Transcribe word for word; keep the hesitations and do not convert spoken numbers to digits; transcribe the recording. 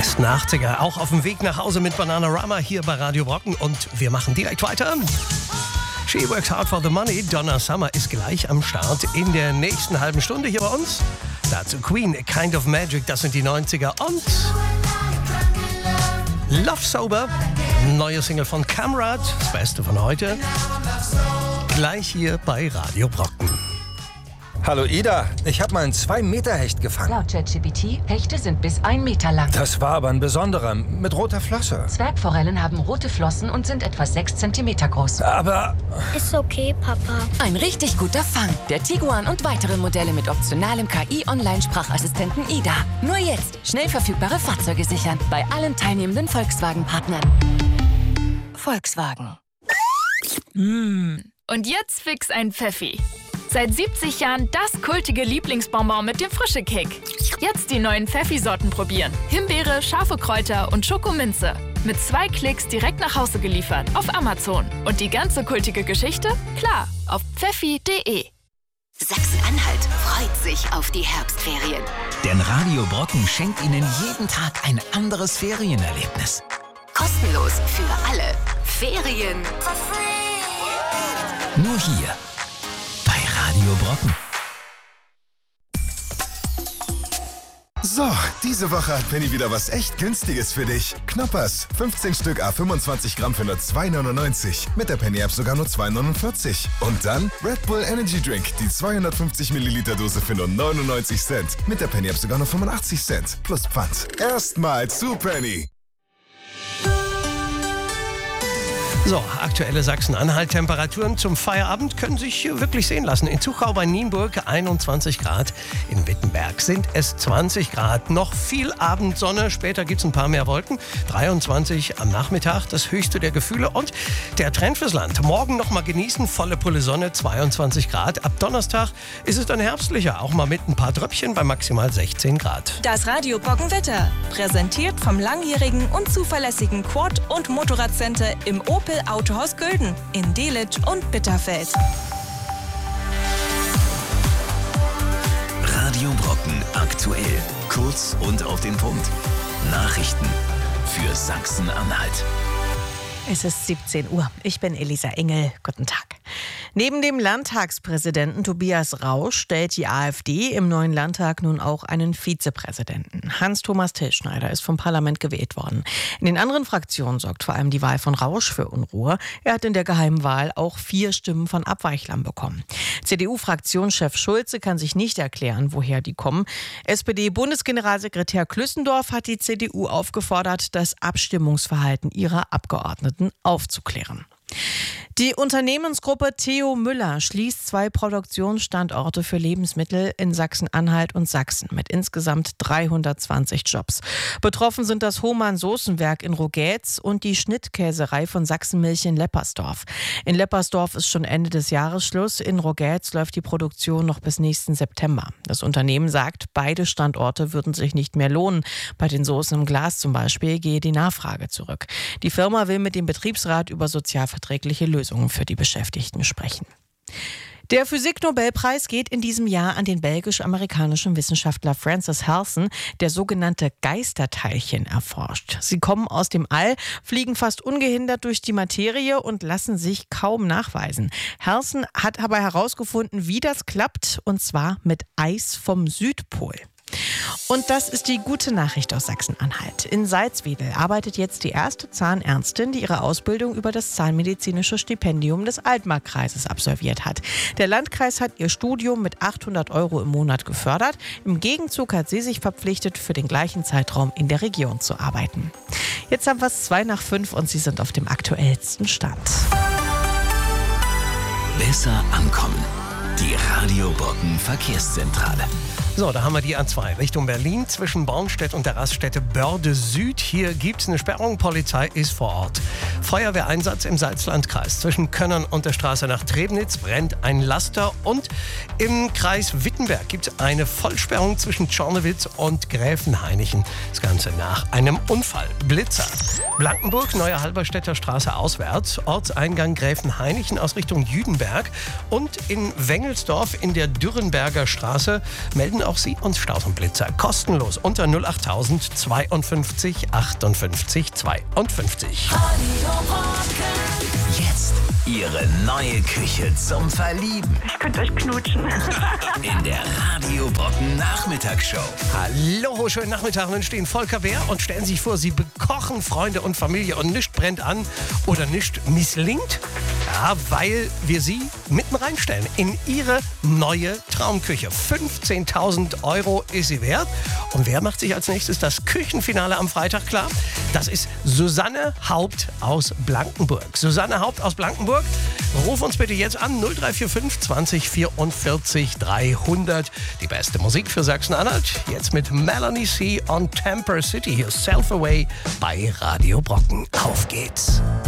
besten achtziger, auch auf dem Weg nach Hause mit Bananarama hier bei Radio Brocken. Und wir machen direkt weiter. She Works Hard for the Money, Donna Summer ist gleich am Start in der nächsten halben Stunde hier bei uns. Dazu Queen, A Kind of Magic, das sind die neunziger. Und Love Sober, neue Single von Kamrat, das Beste von heute. Gleich hier bei Radio Brocken. Hallo Ida, ich habe mal einen zwei Meter Hecht gefangen. Laut ChatGPT, Hechte sind bis ein Meter lang. Das war aber ein besonderer, mit roter Flosse. Zwergforellen haben rote Flossen und sind etwa sechs Zentimeter groß. Aber... Ist okay, Papa. Ein richtig guter Fang. Der Tiguan und weitere Modelle mit optionalem K I-Online-Sprachassistenten Ida. Nur jetzt schnell verfügbare Fahrzeuge sichern. Bei allen teilnehmenden Volkswagen-Partnern. Volkswagen. Mmh. Und jetzt fix ein Pfeffi. Seit siebzig Jahren das kultige Lieblingsbonbon mit dem frischen Kick. Jetzt die neuen Pfeffi-Sorten probieren. Himbeere, scharfe Kräuter und Schokominze. Mit zwei Klicks direkt nach Hause geliefert auf Amazon. Und die ganze kultige Geschichte? Klar, auf pfeffi punkt de. Sachsen-Anhalt freut sich auf die Herbstferien. Denn Radio Brocken schenkt Ihnen jeden Tag ein anderes Ferienerlebnis. Kostenlos für alle. Ferien. Nur hier. Radio Brocken. So, diese Woche hat Penny wieder was echt Günstiges für dich. Knoppers, fünfzehn Stück à fünfundzwanzig Gramm für nur zwei neunundneunzig. Mit der Penny-App sogar nur zwei neunundvierzig. Und dann Red Bull Energy Drink, die zweihundertfünfzig Milliliter Dose für nur neunundneunzig Cent. Mit der Penny-App sogar nur fünfundachtzig Cent. Plus Pfand. Erstmal zu Penny. So, aktuelle Sachsen-Anhalt-Temperaturen zum Feierabend können sich wirklich sehen lassen. In Zuchau bei Nienburg einundzwanzig Grad, in Wittenberg sind es zwanzig Grad. Noch viel Abendsonne, später gibt es ein paar mehr Wolken. dreiundzwanzig am Nachmittag, das höchste der Gefühle. Und der Trend fürs Land. Morgen noch mal genießen, volle Pulle Sonne, zweiundzwanzig Grad. Ab Donnerstag ist es dann herbstlicher, auch mal mit ein paar Tröpfchen bei maximal sechzehn Grad. Das Radio Brocken Wetter, präsentiert vom langjährigen und zuverlässigen Quad- und Motorradcenter im Opel Autohaus Gülden in Delitzsch und Bitterfeld. Radio Brocken aktuell. Kurz und auf den Punkt. Nachrichten für Sachsen-Anhalt. Es ist siebzehn Uhr. Ich bin Elisa Engel. Guten Tag. Neben dem Landtagspräsidenten Tobias Rausch stellt die AfD im neuen Landtag nun auch einen Vizepräsidenten. Hans-Thomas Tilschneider ist vom Parlament gewählt worden. In den anderen Fraktionen sorgt vor allem die Wahl von Rausch für Unruhe. Er hat in der geheimen Wahl auch vier Stimmen von Abweichlern bekommen. C D U-Fraktionschef Schulze kann sich nicht erklären, woher die kommen. S P D-Bundesgeneralsekretär Klüssendorf hat die C D U aufgefordert, das Abstimmungsverhalten ihrer Abgeordneten aufzuklären. Die Unternehmensgruppe Theo Müller schließt zwei Produktionsstandorte für Lebensmittel in Sachsen-Anhalt und Sachsen mit insgesamt dreihundertzwanzig Jobs. Betroffen sind das Hohmann-Soßenwerk in Rogetz und die Schnittkäserei von Sachsenmilch in Leppersdorf. In Leppersdorf ist schon Ende des Jahres Schluss. In Rogetz läuft die Produktion noch bis nächsten September. Das Unternehmen sagt, beide Standorte würden sich nicht mehr lohnen. Bei den Soßen im Glas zum Beispiel gehe die Nachfrage zurück. Die Firma will mit dem Betriebsrat über sozialverträgliche Lösungen für die Beschäftigten sprechen. Der Physiknobelpreis geht in diesem Jahr an den belgisch-amerikanischen Wissenschaftler Francis Halsen, der sogenannte Geisterteilchen erforscht. Sie kommen aus dem All, fliegen fast ungehindert durch die Materie und lassen sich kaum nachweisen. Halsen hat aber herausgefunden, wie das klappt, und zwar mit Eis vom Südpol. Und das ist die gute Nachricht aus Sachsen-Anhalt. In Salzwedel arbeitet jetzt die erste Zahnärztin, die ihre Ausbildung über das zahnmedizinische Stipendium des Altmarkkreises absolviert hat. Der Landkreis hat ihr Studium mit achthundert Euro im Monat gefördert. Im Gegenzug hat sie sich verpflichtet, für den gleichen Zeitraum in der Region zu arbeiten. Jetzt haben wir es zwei nach fünf und Sie sind auf dem aktuellsten Stand. Besser ankommen. Die Radio Brocken Verkehrszentrale. So, da haben wir die A zwei Richtung Berlin zwischen Bornstedt und der Raststätte Börde Süd. Hier gibt es eine Sperrung, Polizei ist vor Ort. Feuerwehreinsatz im Salzlandkreis. Zwischen Könnern und der Straße nach Trebnitz brennt ein Laster. Und im Kreis Wittenberg gibt es eine Vollsperrung zwischen Tschornewitz und Gräfenhainichen. Das Ganze nach einem Unfall. Blitzer. Blankenburg, Neue Halberstädter Straße auswärts. Ortseingang Gräfenhainichen aus Richtung Jüdenberg. Und in Wengelsdorf in der Dürrenberger Straße melden auch Sie uns Stausenblitzer kostenlos unter null acht tausend zweiundfünfzig achtundfünfzig zweiundfünfzig. Jetzt Ihre neue Küche zum Verlieben. Ich könnte euch knutschen. In der Radio Brocken Nachmittagsshow. Hallo, schönen Nachmittag. Nun stehen Volker Bär und stellen sich vor, Sie bekochen Freunde und Familie und nichts brennt an oder nichts misslingt. Ja, weil wir Sie mitten reinstellen in Ihre neue Traumküche. fünfzehntausend Euro ist sie wert. Und wer macht sich als nächstes das Küchenfinale am Freitag klar? Das ist Susanne Haupt aus Blankenburg. Susanne Haupt aus Blankenburg, ruf uns bitte jetzt an null drei vier fünf zwanzig vierundvierzig dreihundert. Die beste Musik für Sachsen-Anhalt. Jetzt mit Melanie C. on Tamper City. Hier Self Away bei Radio Brocken. Auf geht's.